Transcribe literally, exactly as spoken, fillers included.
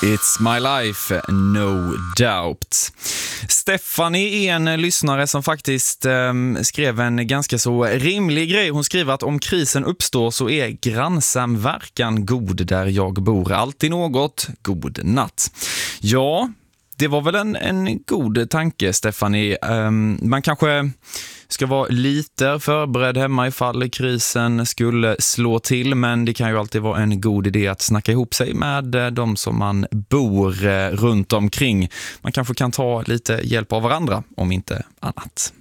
It's my life, no doubt. Stephanie är en lyssnare som faktiskt eh, skrev en ganska så rimlig grej. Hon skriver att om krisen uppstår så är grannsamverkan god där jag bor. Alltid något, god natt. Ja, det var väl en, en god tanke, Stephanie. Um, man kanske ska vara lite förberedd hemma ifall krisen skulle slå till, men det kan ju alltid vara en god idé att snacka ihop sig med de som man bor runt omkring. Man kanske kan ta lite hjälp av varandra, om inte annat.